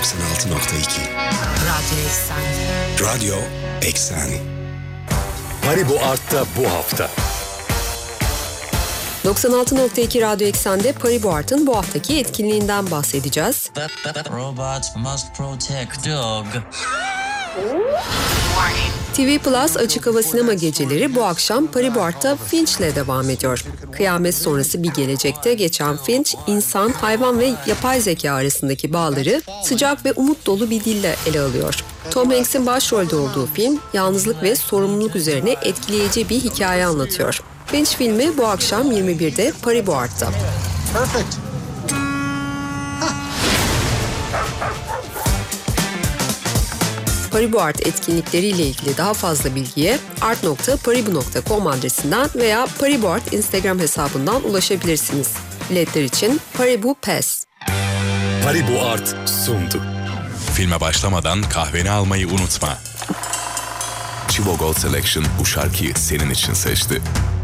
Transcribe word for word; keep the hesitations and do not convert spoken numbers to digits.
doksan altı nokta iki. Radyo Eksen. Radyo Eksen. Paribu Art'ta bu hafta. doksan altı nokta iki Radyo Eksen'de Paribu Art'ın bu haftaki etkinliğinden bahsedeceğiz. Robots must protect dog. T V Plus Açık Hava Sinema Geceleri bu akşam Paribu Art'ta Finch'le devam ediyor. Kıyamet sonrası bir gelecekte geçen Finch, insan, hayvan ve yapay zeka arasındaki bağları sıcak ve umut dolu bir dille ele alıyor. Tom Hanks'in başrolde olduğu film, yalnızlık ve sorumluluk üzerine etkileyici bir hikaye anlatıyor. Finch filmi bu akşam yirmi birde Paribu Art'ta. Perfect. Paribu Art etkinlikleriyle ilgili daha fazla bilgiye art nokta paribu nokta com adresinden veya Paribu Art Instagram hesabından ulaşabilirsiniz. Biletler için Paribu Pass. Paribu Art sundu. Filme başlamadan kahveni almayı unutma. Chivo Gold Selection bu şarkıyı senin için seçti.